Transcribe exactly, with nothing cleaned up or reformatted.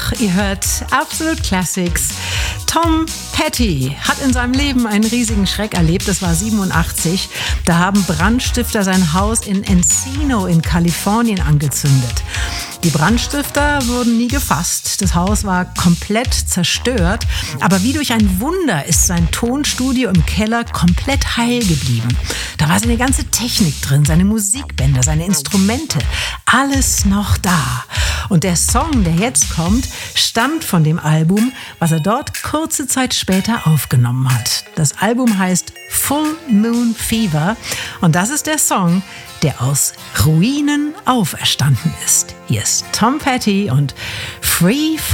Mittwoch. Ihr hört Absolute Classics. Tom Petty hat in seinem Leben einen riesigen Schreck erlebt. Das war siebenundachtzig. Da haben Brandstifter sein Haus in Encino in Kalifornien angezündet. Die Brandstifter wurden nie gefasst. Das Haus war komplett zerstört. Aber wie durch ein Wunder ist sein Tonstudio im Keller komplett heil geblieben. Da war seine ganze Technik drin, seine Musikbänder, seine Instrumente. Alles noch da. Und der Song, der jetzt kommt, stammt von dem Album, was er dort kurze Zeit später aufgenommen hat. Das Album heißt Full Moon Fever. Und das ist der Song, der aus Ruinen auferstanden ist. Hier ist Tom Petty und Free